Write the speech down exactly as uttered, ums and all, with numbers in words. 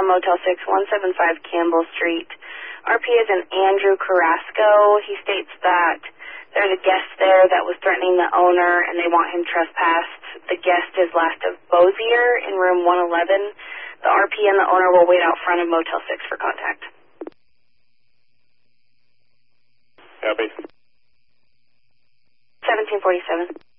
Motel six, one seven five Campbell Street. R P is an Andrew Carrasco. He states that there's a guest there that was threatening the owner, and they want him trespassed. The guest is last of Bozier in room one eleven. The R P and the owner will wait out front of Motel six for contact. Copy. seventeen forty-seven.